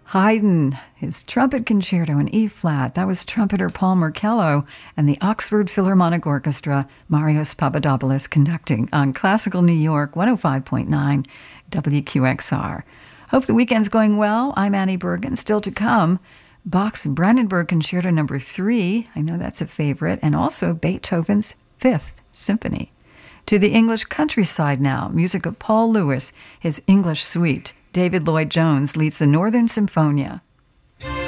Haydn, his trumpet concerto in E-flat. That was trumpeter Paul Merkello and the Oxford Philharmonic Orchestra, Marios Papadopoulos conducting on Classical New York 105.9 WQXR. Hope the weekend's going well. I'm Annie Bergen. Still to come, Bach's Brandenburg Concerto No. 3. I know that's a favorite. And also Beethoven's Fifth Symphony. To the English countryside now, music of Paul Lewis, his English Suite. David Lloyd Jones leads the Northern Symphonia.